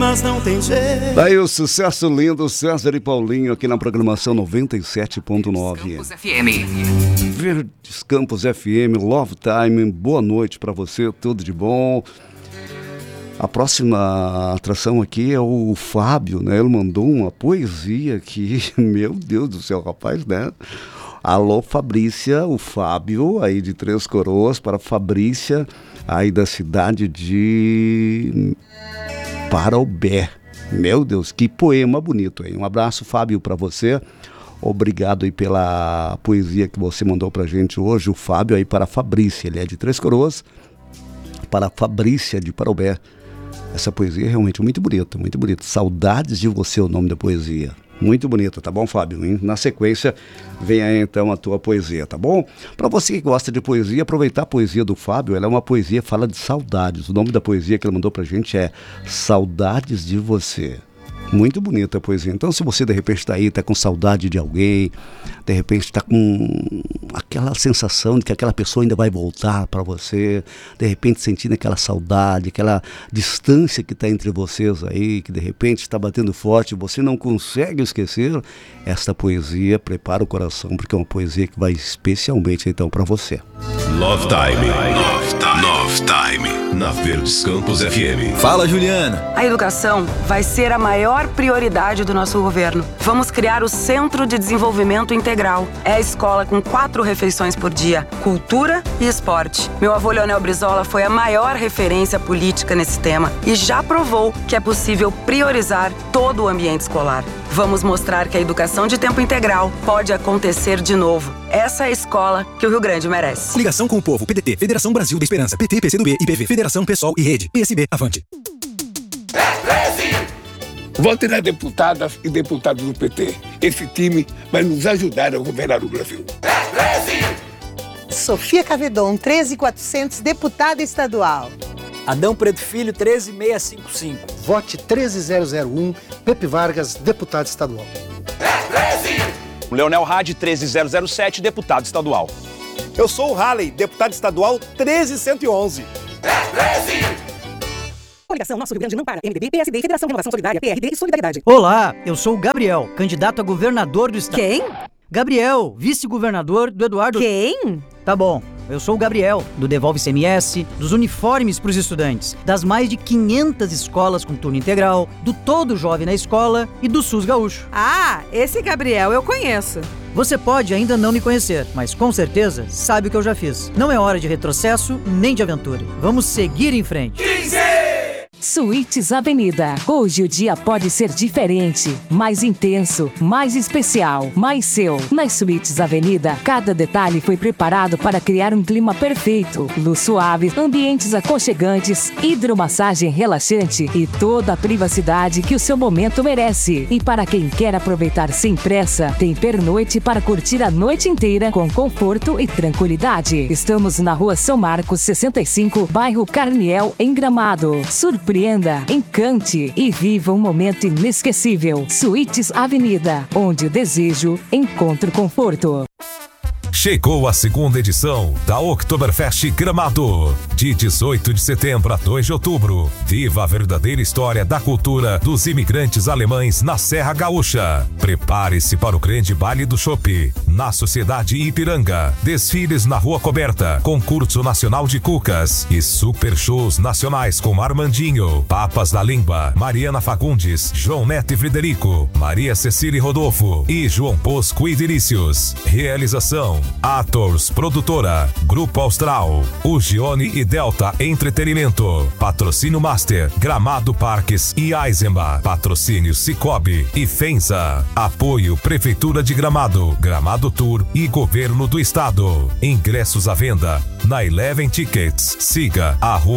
mas não tem jeito. Daí o sucesso lindo, César e Paulinho aqui na programação 97.9. Campos FM. Verdes Campos FM, Love Time, boa noite pra você, tudo de bom. A próxima atração aqui é o Fábio, né? Ele mandou uma poesia aqui, meu Deus do céu, rapaz, né? Alô, Fabrícia, o Fábio, aí de Três Coroas, para Fabrícia, aí da cidade de Parobé. Meu Deus, que poema bonito, hein? Um abraço, Fábio, para você. Obrigado aí pela poesia que você mandou pra gente hoje, o Fábio aí para a Fabrícia, ele é de Três Coroas, para a Fabrícia de Parobé. Essa poesia é realmente muito bonita, muito bonita. Saudades de você, o nome da poesia. Muito bonita, tá bom, Fábio? Na sequência, vem aí então a tua poesia, tá bom? Para você que gosta de poesia, aproveitar a poesia do Fábio, ela é uma poesia que fala de saudades. O nome da poesia que ele mandou pra gente é Saudades de Você. Muito bonita a poesia. Então, se você de repente está aí, está com saudade de alguém, de repente está com aquela sensação de que aquela pessoa ainda vai voltar para você, de repente sentindo aquela saudade, aquela distância que está entre vocês aí, que de repente está batendo forte, você não consegue esquecer, esta poesia prepara o coração, porque é uma poesia que vai especialmente então para você. Love Time. Love Time. Love Time. Na Verdes Campos FM. Fala, Juliana. A educação vai ser a maior prioridade do nosso governo. Vamos criar o Centro de Desenvolvimento Integral. É a escola com 4 refeições por dia, cultura e esporte. Meu avô Leonel Brizola foi a maior referência política nesse tema e já provou que é possível priorizar todo o ambiente escolar. Vamos mostrar que a educação de tempo integral pode acontecer de novo. Essa é a escola que o Rio Grande merece. Ligação com o povo. PDT, Federação Brasil da Esperança. PT, PCdoB, IPV, Federação PSOL e Rede. PSB, avante. Votem nas deputadas e deputados do PT. Esse time vai nos ajudar a governar o Brasil. Sofia Cavedon, 13400, deputada estadual. Adão Preto Filho, 13655. Vote 13001, Pepe Vargas, deputado estadual. Leonel Hadi, 13007, deputado estadual. Eu sou o Halley, deputado estadual 13111. Coligação Nosso Rio Grande não para. MDB, PSD, Federação Renovação Solidária, PRD e Solidariedade. Olá, eu sou o Gabriel, candidato a governador do estado. Quem? Gabriel, vice-governador do Eduardo... Quem? Tá bom, eu sou o Gabriel, do Devolve CMS, dos uniformes para os estudantes, das mais de 500 escolas com turno integral, do Todo Jovem na Escola e do SUS Gaúcho. Ah, esse Gabriel eu conheço. Você pode ainda não me conhecer, mas com certeza sabe o que eu já fiz. Não é hora de retrocesso nem de aventura. Vamos seguir em frente. 15! Suítes Avenida. Hoje o dia pode ser diferente, mais intenso, mais especial, mais seu. Nas Suítes Avenida, cada detalhe foi preparado para criar um clima perfeito. Luz suave, ambientes aconchegantes, hidromassagem relaxante e toda a privacidade que o seu momento merece. E para quem quer aproveitar sem pressa, tem pernoite para curtir a noite inteira com conforto e tranquilidade. Estamos na Rua São Marcos, 65, bairro Carniel, em Gramado. Surpreenda, encante e viva um momento inesquecível. Suítes Avenida, onde o desejo encontra o conforto. Chegou a segunda edição da Oktoberfest Gramado. De 18 de setembro a 2 de outubro. Viva a verdadeira história da cultura dos imigrantes alemães na Serra Gaúcha. Prepare-se para o grande baile do chopp na Sociedade Ipiranga. Desfiles na Rua Coberta, concurso nacional de cucas e super shows nacionais com Armandinho, Papas da Língua, Mariana Fagundes, João Neto e Frederico, Maria Cecília Rodolfo e João Bosco e Vinícius. Realização Ators Produtora, Grupo Austral, Ugione e Delta Entretenimento. Patrocínio Master, Gramado Parques e Eisenbach. Patrocínio Cicobi e Fenza. Apoio Prefeitura de Gramado, Gramado Tour e Governo do Estado. Ingressos à venda na Eleven Tickets. Siga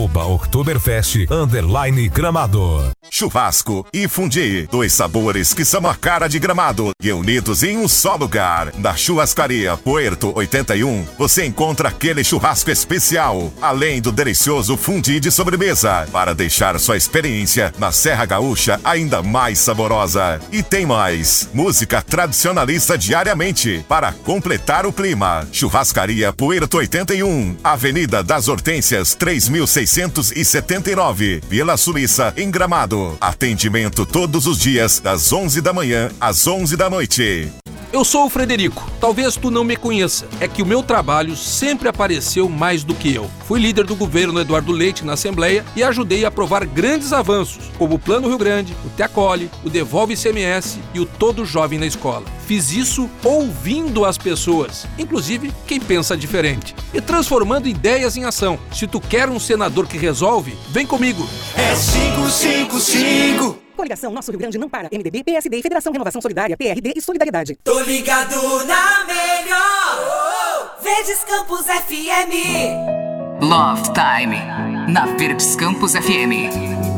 @Oktoberfest_Gramado. Churrasco e fundi, 2 sabores que são a cara de Gramado e unidos em um só lugar. Na Churrascaria Puerto 81, você encontra aquele churrasco especial, além do delicioso fundi de sobremesa, para deixar sua experiência na Serra Gaúcha ainda mais saborosa. E tem mais, música tradicionalista diariamente, para completar o clima. Churrascaria Puerto 81, Avenida das Hortênsias 3679, Vila Suíça, em Gramado. Gramado. Atendimento todos os dias, das 11 da manhã às 11 da noite. Eu sou o Frederico. Talvez tu não me conheça. É que o meu trabalho sempre apareceu mais do que eu. Fui líder do governo Eduardo Leite na Assembleia e ajudei a aprovar grandes avanços, como o Plano Rio Grande, o Te Acolhe, o Devolve ICMS e o Todo Jovem na Escola. Fiz isso ouvindo as pessoas, inclusive quem pensa diferente, e transformando ideias em ação. Se tu quer um senador que resolve, vem comigo. É 555. Coligação Nosso Rio Grande não para. MDB, PSD, Federação Renovação Solidária, PRD e Solidariedade. Tô ligado na melhor. Verdes Campos FM. Love Time, na Verdes Campos FM.